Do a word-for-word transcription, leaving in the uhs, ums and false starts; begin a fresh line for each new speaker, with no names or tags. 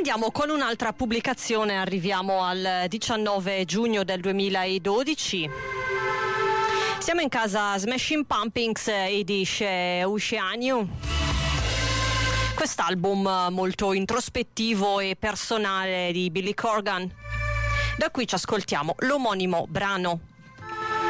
Andiamo con un'altra pubblicazione, arriviamo al diciannove giugno del duemiladodici. Siamo in casa Smashing Pumpkins e dice Oceanium. Quest'album molto introspettivo e personale di Billy Corgan. Da qui ci ascoltiamo l'omonimo brano.